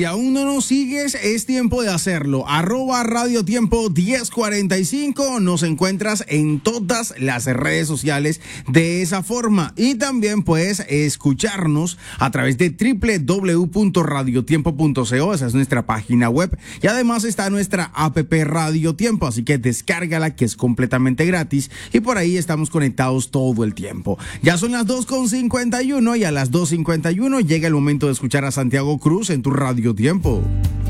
Si aún no nos sigues, es tiempo de hacerlo. @Radio Tiempo 1045. Nos encuentras en todas las redes sociales de esa forma. Y también puedes escucharnos a través de www.radiotiempo.co. Esa es nuestra página web. Y además está nuestra app Radio Tiempo. Así que descárgala, que es completamente gratis. Y por ahí estamos conectados todo el tiempo. Ya son las 2:51 y a las 2:51 llega el momento de escuchar a Santiago Cruz en tu Radio Tiempo.